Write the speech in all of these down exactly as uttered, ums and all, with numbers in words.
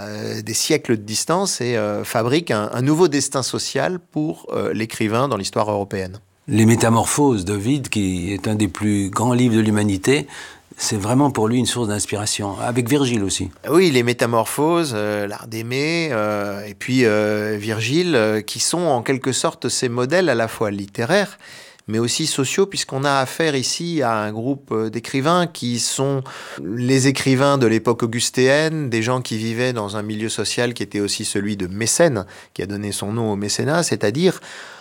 euh, des siècles de distance et euh, fabrique un, un nouveau destin social pour euh, l'écrivain dans l'histoire européenne. Les Métamorphoses d'Ovide, qui est un des plus grands livres de l'humanité, c'est vraiment pour lui une source d'inspiration, avec Virgile aussi. Oui, les Métamorphoses, euh, l'art d'aimer, euh, et puis euh, Virgile, euh, qui sont en quelque sorte ces modèles à la fois littéraires, mais aussi sociaux, puisqu'on a affaire ici à un groupe d'écrivains qui sont les écrivains de l'époque augustéenne, des gens qui vivaient dans un milieu social qui était aussi celui de Mécène, qui a donné son nom au mécénat, c'est-à-dire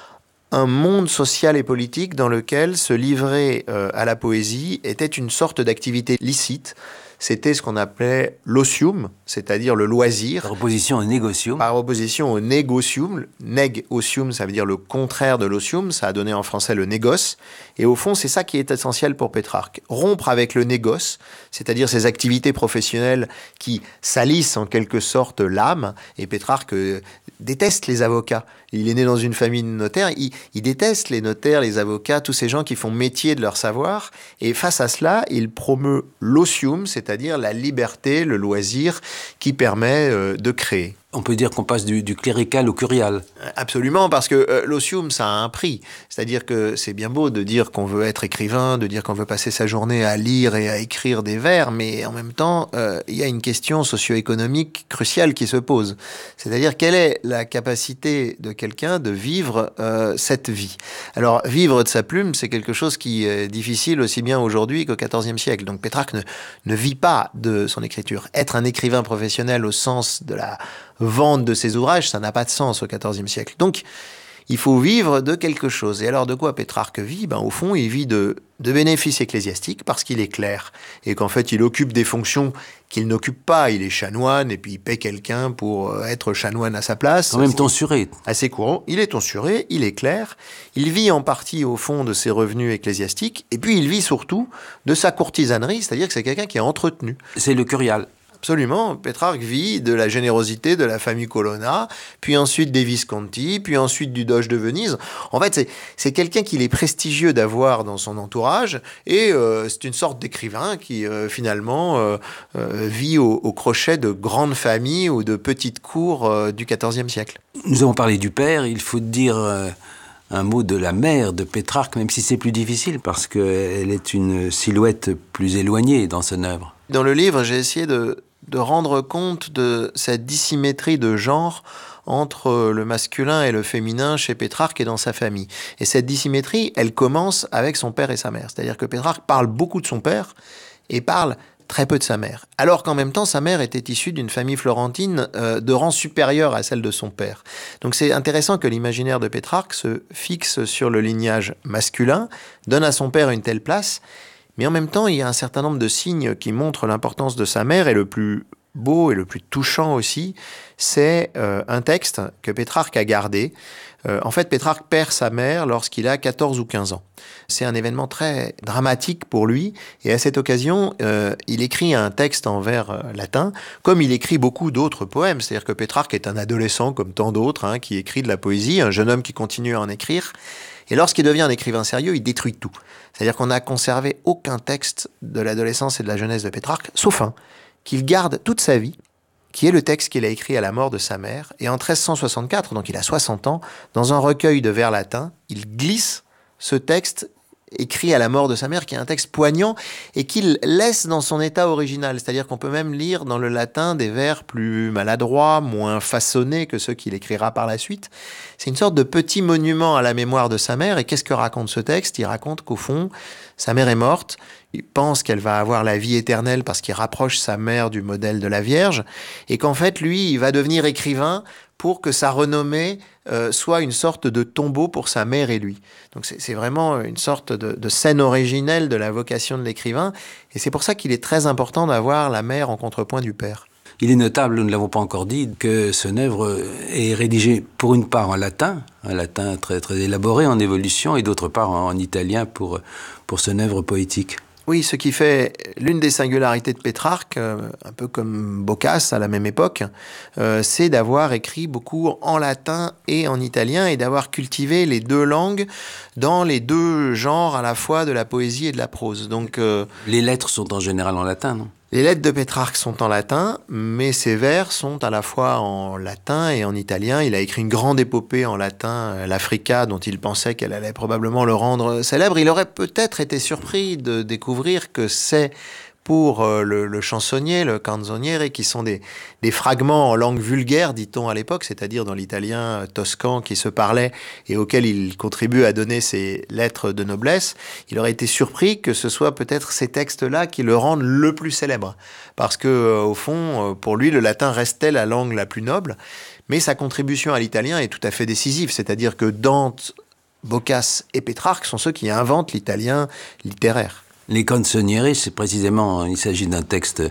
un monde social et politique dans lequel se livrer euh, à la poésie était une sorte d'activité licite. C'était ce qu'on appelait l'otium, c'est-à-dire le loisir. Par opposition au négocium. Par opposition au négocium. Neg osium, ça veut dire le contraire de l'otium. Ça a donné en français le négoce. Et au fond, c'est ça qui est essentiel pour Pétrarque. Rompre avec le négoce, c'est-à-dire ces activités professionnelles qui salissent en quelque sorte l'âme. Et Pétrarque euh, déteste les avocats. Il est né dans une famille de notaires. Il, il déteste les notaires, les avocats, tous ces gens qui font métier de leur savoir. Et face à cela, il promeut l'otium, c'est-à-dire la liberté, le loisir qui permet euh, de créer. On peut dire qu'on passe du, du clérical au curial. Absolument, parce que euh, l'otium, ça a un prix. C'est-à-dire que c'est bien beau de dire qu'on veut être écrivain, de dire qu'on veut passer sa journée à lire et à écrire des vers, mais en même temps, euh, il y a une question socio-économique cruciale qui se pose. C'est-à-dire, quelle est la capacité de quelqu'un de vivre euh, cette vie? Alors, vivre de sa plume, c'est quelque chose qui est difficile aussi bien aujourd'hui qu'au quatorzième siècle. Donc, Pétrarque ne, ne vit pas de son écriture. Être un écrivain professionnel au sens de la vente de ses ouvrages, ça n'a pas de sens au quatorzième siècle. Donc, il faut vivre de quelque chose. Et alors, de quoi Pétrarque vit? Ben, au fond, il vit de, de bénéfices ecclésiastiques parce qu'il est clerc et qu'en fait, il occupe des fonctions qu'il n'occupe pas. Il est chanoine et puis il paie quelqu'un pour être chanoine à sa place. En même tonsuré. Assez courant. Il est tonsuré, il est clerc. Il vit en partie, au fond, de ses revenus ecclésiastiques. Et puis, il vit surtout de sa courtisanerie, c'est-à-dire que c'est quelqu'un qui est entretenu. C'est le curial. Absolument. Pétrarque vit de la générosité de la famille Colonna, puis ensuite des Visconti, puis ensuite du Doge de Venise. En fait, c'est, c'est quelqu'un qu'il est prestigieux d'avoir dans son entourage, et euh, c'est une sorte d'écrivain qui, euh, finalement, euh, euh, vit au, au crochet de grandes familles ou de petites cours euh, du quatorzième siècle. Nous avons parlé du père, il faut dire euh, un mot de la mère de Pétrarque, même si c'est plus difficile, parce qu'elle est une silhouette plus éloignée dans son œuvre. Dans le livre, j'ai essayé de de rendre compte de cette dissymétrie de genre entre le masculin et le féminin chez Pétrarque et dans sa famille. Et cette dissymétrie, elle commence avec son père et sa mère. C'est-à-dire que Pétrarque parle beaucoup de son père et parle très peu de sa mère. Alors qu'en même temps, sa mère était issue d'une famille florentine euh, de rang supérieur à celle de son père. Donc c'est intéressant que l'imaginaire de Pétrarque se fixe sur le lignage masculin, donne à son père une telle place. Mais en même temps, il y a un certain nombre de signes qui montrent l'importance de sa mère, et le plus beau et le plus touchant aussi, c'est euh, un texte que Pétrarque a gardé. Euh, en fait, Pétrarque perd sa mère lorsqu'il a quatorze ou quinze ans. C'est un événement très dramatique pour lui, et à cette occasion, euh, il écrit un texte en vers euh, latin, comme il écrit beaucoup d'autres poèmes. C'est-à-dire que Pétrarque est un adolescent comme tant d'autres, hein, qui écrit de la poésie, un jeune homme qui continue à en écrire. Et lorsqu'il devient un écrivain sérieux, il détruit tout. C'est-à-dire qu'on n'a conservé aucun texte de l'adolescence et de la jeunesse de Pétrarque, sauf un, qu'il garde toute sa vie, qui est le texte qu'il a écrit à la mort de sa mère. Et en treize cent soixante-quatre, donc il a soixante ans, dans un recueil de vers latins, il glisse ce texte écrit à la mort de sa mère, qui est un texte poignant et qu'il laisse dans son état original. C'est-à-dire qu'on peut même lire dans le latin des vers plus maladroits, moins façonnés que ceux qu'il écrira par la suite. C'est une sorte de petit monument à la mémoire de sa mère. Et qu'est-ce que raconte ce texte? Il raconte qu'au fond, sa mère est morte. Il pense qu'elle va avoir la vie éternelle parce qu'il rapproche sa mère du modèle de la Vierge. Et qu'en fait, lui, il va devenir écrivain pour que sa renommée euh, soit une sorte de tombeau pour sa mère et lui. Donc c'est, c'est vraiment une sorte de, de scène originelle de la vocation de l'écrivain. Et c'est pour ça qu'il est très important d'avoir la mère en contrepoint du père. Il est notable, nous ne l'avons pas encore dit, que son œuvre est rédigée pour une part en latin, un latin très, très élaboré en évolution, et d'autre part en italien pour, pour son œuvre poétique. Oui, ce qui fait l'une des singularités de Pétrarque, euh, un peu comme Boccace à la même époque, euh, c'est d'avoir écrit beaucoup en latin et en italien et d'avoir cultivé les deux langues dans les deux genres à la fois de la poésie et de la prose. Donc, euh, les lettres sont en général en latin, non ? Les lettres de Pétrarque sont en latin, mais ses vers sont à la fois en latin et en italien. Il a écrit une grande épopée en latin, l'Africa, dont il pensait qu'elle allait probablement le rendre célèbre. Il aurait peut-être été surpris de découvrir que c'est pour le, le chansonnier, le canzoniere, qui sont des, des fragments en langue vulgaire, dit-on à l'époque, c'est-à-dire dans l'italien toscan qui se parlait et auquel il contribue à donner ses lettres de noblesse. Il aurait été surpris que ce soit peut-être ces textes-là qui le rendent le plus célèbre. Parce que, au fond, pour lui, le latin restait la langue la plus noble, mais sa contribution à l'italien est tout à fait décisive, c'est-à-dire que Dante, Boccace et Pétrarque sont ceux qui inventent l'italien littéraire. Les Canzoniere, c'est précisément, il s'agit d'un texte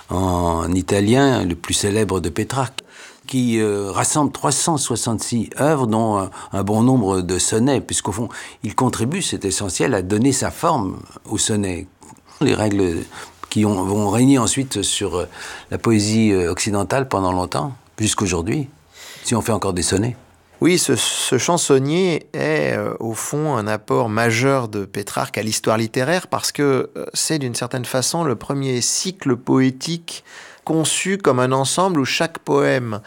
en italien, le plus célèbre de Pétrarque, qui euh, rassemble trois cent soixante-six œuvres, dont un, un bon nombre de sonnets, puisqu'au fond, il contribue, c'est essentiel, à donner sa forme aux sonnets. Les règles qui ont, vont régner ensuite sur la poésie occidentale pendant longtemps, jusqu'aujourd'hui, si on fait encore des sonnets. Oui, ce, ce chansonnier est euh, au fond un apport majeur de Pétrarque à l'histoire littéraire parce que euh, c'est d'une certaine façon le premier cycle poétique conçu comme un ensemble où chaque poème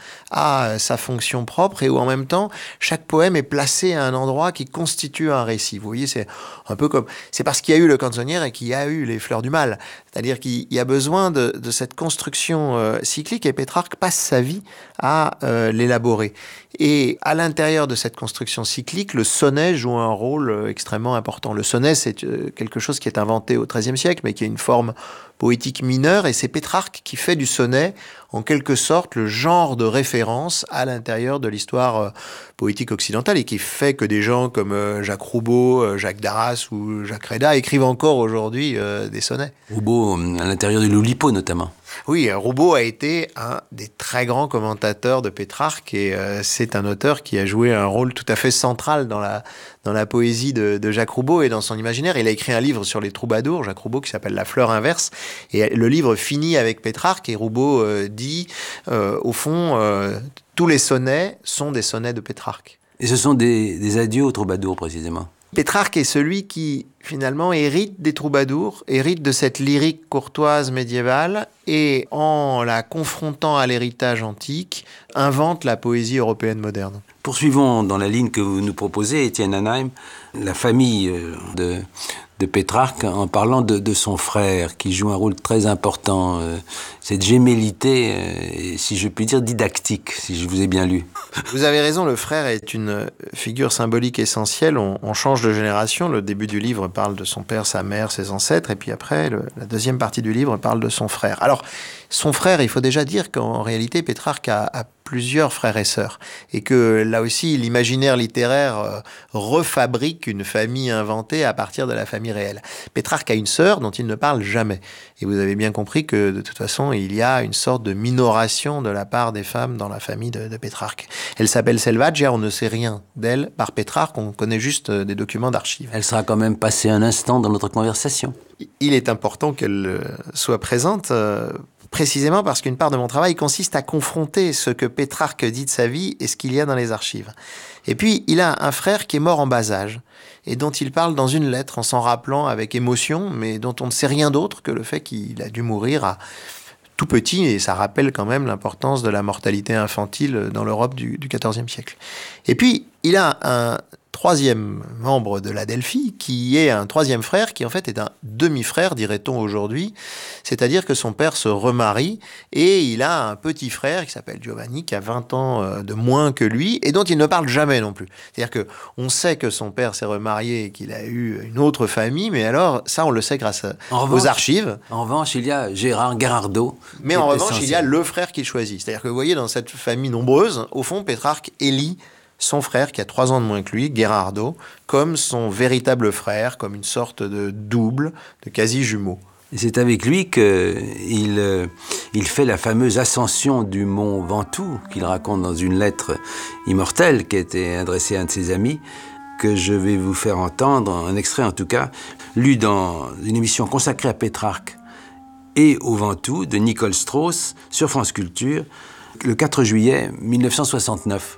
a sa fonction propre et où en même temps chaque poème est placé à un endroit qui constitue un récit. Vous voyez, c'est un peu comme... C'est parce qu'il y a eu le canzoniere et qu'il y a eu les Fleurs du Mal. C'est-à-dire qu'il y a besoin de, de cette construction euh, cyclique et Pétrarque passe sa vie à euh, l'élaborer. Et à l'intérieur de cette construction cyclique, le sonnet joue un rôle euh, extrêmement important. Le sonnet, c'est euh, quelque chose qui est inventé au treizième siècle, mais qui a une forme poétique mineure, et c'est Pétrarque qui fait du sonnet, en quelque sorte, le genre de référence à l'intérieur de l'histoire euh, poétique occidentale, et qui fait que des gens comme euh, Jacques Roubaud, euh, Jacques Darras ou Jacques Réda écrivent encore aujourd'hui euh, des sonnets. Roubaud, à l'intérieur de l'Oulipo notamment. Oui, Roubaud a été un des très grands commentateurs de Pétrarque et euh, c'est un auteur qui a joué un rôle tout à fait central dans la, dans la poésie de, de Jacques Roubaud et dans son imaginaire. Il a écrit un livre sur les troubadours, Jacques Roubaud, qui s'appelle La fleur inverse. Et le livre finit avec Pétrarque et Roubaud euh, dit, euh, au fond, euh, tous les sonnets sont des sonnets de Pétrarque. Et ce sont des, des adieux aux troubadours, précisément. Pétrarque est celui qui, finalement, hérite des troubadours, hérite de cette lyrique courtoise médiévale et, en la confrontant à l'héritage antique, invente la poésie européenne moderne. Poursuivons dans la ligne que vous nous proposez, Étienne Hanheim, la famille de, de Pétrarque, en parlant de, de son frère, qui joue un rôle très important. Euh, cette gémellité, euh, si je puis dire, didactique, si je vous ai bien lu. Vous avez raison, le frère est une figure symbolique essentielle. On, on change de génération. Le début du livre parle de son père, sa mère, ses ancêtres. Et puis après, le, la deuxième partie du livre parle de son frère. Alors, son frère, il faut déjà dire qu'en réalité, Pétrarque a, a plusieurs frères et sœurs. Et que là aussi, l'imaginaire littéraire euh, refabrique une famille inventée à partir de la famille réelle. Pétrarque a une sœur dont il ne parle jamais. Et vous avez bien compris que, de toute façon, il y a une sorte de minoration de la part des femmes dans la famille de, de Pétrarque. Elle s'appelle Selvaggia, on ne sait rien d'elle par Pétrarque, on connaît juste des documents d'archives. Elle sera quand même passée un instant dans notre conversation. Il est important qu'elle soit présente, euh, précisément parce qu'une part de mon travail consiste à confronter ce que Pétrarque dit de sa vie et ce qu'il y a dans les archives. Et puis, il a un frère qui est mort en bas âge, et dont il parle dans une lettre en s'en rappelant avec émotion, mais dont on ne sait rien d'autre que le fait qu'il a dû mourir à tout petit, et ça rappelle quand même l'importance de la mortalité infantile dans l'Europe du, du quatorzième siècle. Et puis, il a un troisième membre de l'Adelphi, qui est un troisième frère, qui en fait est un demi-frère, dirait-on aujourd'hui, c'est-à-dire que son père se remarie, et il a un petit frère qui s'appelle Giovanni, qui a vingt ans de moins que lui, et dont il ne parle jamais non plus. C'est-à-dire qu'on sait que son père s'est remarié et qu'il a eu une autre famille, mais alors, ça, on le sait grâce en aux revanche, archives. En revanche, il y a Gérard Gherardo. Mais en revanche, essentiel. Il y a le frère qu'il choisit. C'est-à-dire que vous voyez, dans cette famille nombreuse, au fond, Pétrarque élit son frère, qui a trois ans de moins que lui, Gherardo, comme son véritable frère, comme une sorte de double, de quasi-jumeau. Et c'est avec lui qu'il euh, il fait la fameuse ascension du mont Ventoux, qu'il raconte dans une lettre immortelle qui a été adressée à un de ses amis, que je vais vous faire entendre, un extrait en tout cas, lu dans une émission consacrée à Pétrarque et au Ventoux de Nicole Strauss sur France Culture, le quatre juillet mille neuf cent soixante-neuf.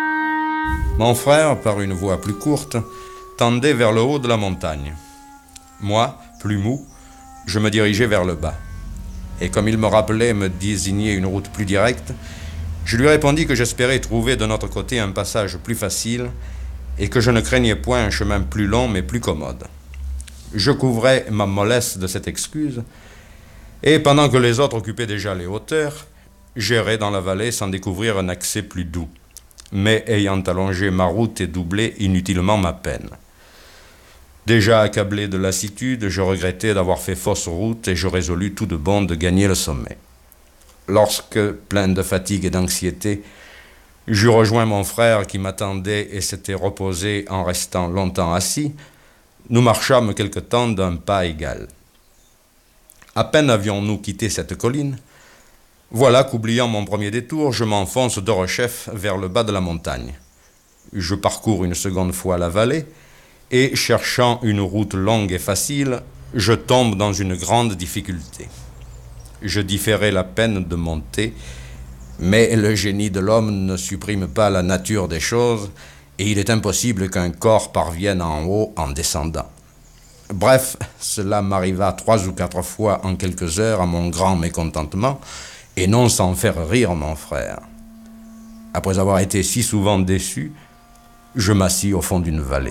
Mon frère, par une voie plus courte, tendait vers le haut de la montagne. Moi, plus mou, je me dirigeais vers le bas. Et comme il me rappelait me désigner une route plus directe, je lui répondis que j'espérais trouver de notre côté un passage plus facile et que je ne craignais point un chemin plus long mais plus commode. Je couvrais ma mollesse de cette excuse, et pendant que les autres occupaient déjà les hauteurs, j'errais dans la vallée sans découvrir un accès plus doux, mais ayant allongé ma route et doublé inutilement ma peine. Déjà accablé de lassitude, je regrettais d'avoir fait fausse route et je résolus tout de bon de gagner le sommet. Lorsque, plein de fatigue et d'anxiété, j'eus rejoint mon frère qui m'attendait et s'était reposé en restant longtemps assis, nous marchâmes quelque temps d'un pas égal. À peine avions-nous quitté cette colline, voilà qu'oubliant mon premier détour, je m'enfonce de rechef vers le bas de la montagne. Je parcours une seconde fois la vallée, et, cherchant une route longue et facile, je tombe dans une grande difficulté. Je différais la peine de monter, mais le génie de l'homme ne supprime pas la nature des choses, et il est impossible qu'un corps parvienne en haut en descendant. Bref, cela m'arriva trois ou quatre fois en quelques heures à mon grand mécontentement, et non sans faire rire mon frère. Après avoir été si souvent déçu, je m'assis au fond d'une vallée.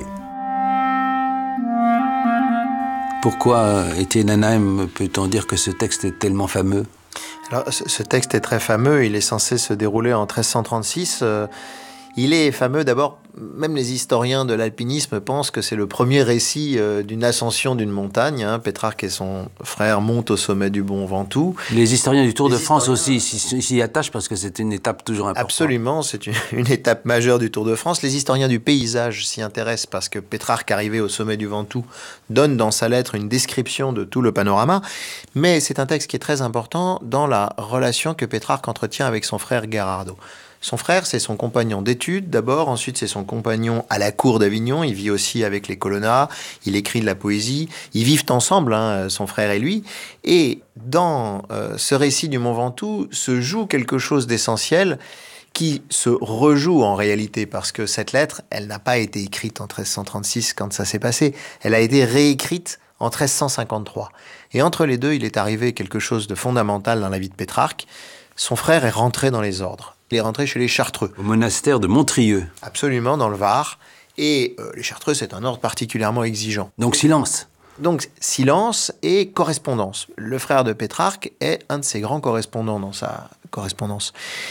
Pourquoi, Étienne Anaheim, peut-on dire que ce texte est tellement fameux? Alors, ce texte est très fameux, il est censé se dérouler en treize cent trente-six. Euh, il est fameux d'abord, même les historiens de l'alpinisme pensent que c'est le premier récit euh, d'une ascension d'une montagne. Hein. Pétrarque et son frère montent au sommet du Mont Ventoux. Les historiens du Tour les de France historiens... aussi s'y attachent parce que c'est une étape toujours importante. Absolument, c'est une, une étape majeure du Tour de France. Les historiens du paysage s'y intéressent parce que Pétrarque, arrivé au sommet du Ventoux, donne dans sa lettre une description de tout le panorama. Mais c'est un texte qui est très important dans la relation que Pétrarque entretient avec son frère Gherardo. Son frère, c'est son compagnon d'études d'abord, ensuite c'est son compagnon à la cour d'Avignon, il vit aussi avec les Colonna, il écrit de la poésie, ils vivent ensemble, hein, son frère et lui, et dans euh, ce récit du Mont Ventoux se joue quelque chose d'essentiel qui se rejoue en réalité, parce que cette lettre, elle n'a pas été écrite en treize cent trente-six quand ça s'est passé, elle a été réécrite en treize cent cinquante-trois. Et entre les deux, il est arrivé quelque chose de fondamental dans la vie de Pétrarque. Son frère est rentré dans les ordres. Il est rentré chez les Chartreux. Au monastère de Montrieux. Absolument, dans le Var. Et euh, les Chartreux, c'est un ordre particulièrement exigeant. Donc silence. Donc silence et correspondance. Le frère de Pétrarque est un de ses grands correspondants dans sa correspondance.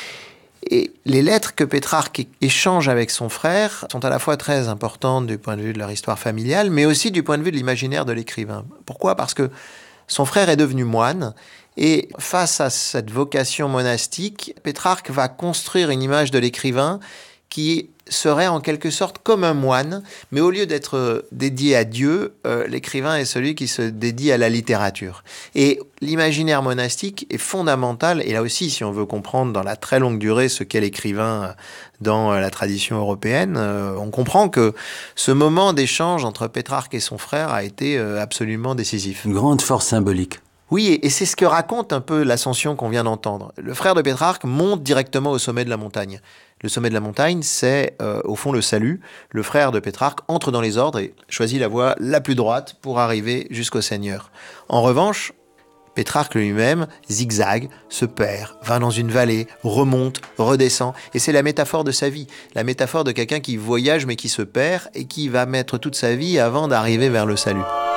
Et les lettres que Pétrarque échange avec son frère sont à la fois très importantes du point de vue de leur histoire familiale, mais aussi du point de vue de l'imaginaire de l'écrivain. Pourquoi ? Parce que son frère est devenu moine, et face à cette vocation monastique, Pétrarque va construire une image de l'écrivain qui serait en quelque sorte comme un moine, mais au lieu d'être dédié à Dieu, euh, l'écrivain est celui qui se dédie à la littérature. Et l'imaginaire monastique est fondamental, et là aussi, si on veut comprendre dans la très longue durée ce qu'est l'écrivain dans la tradition européenne, euh, on comprend que ce moment d'échange entre Pétrarque et son frère a été euh, absolument décisif. Une grande force symbolique. Oui, et c'est ce que raconte un peu l'ascension qu'on vient d'entendre. Le frère de Pétrarque monte directement au sommet de la montagne. Le sommet de la montagne, c'est euh, au fond le salut. Le frère de Pétrarque entre dans les ordres et choisit la voie la plus droite pour arriver jusqu'au Seigneur. En revanche, Pétrarque lui-même zigzague, se perd, va dans une vallée, remonte, redescend. Et c'est la métaphore de sa vie, la métaphore de quelqu'un qui voyage mais qui se perd et qui va mettre toute sa vie avant d'arriver vers le salut.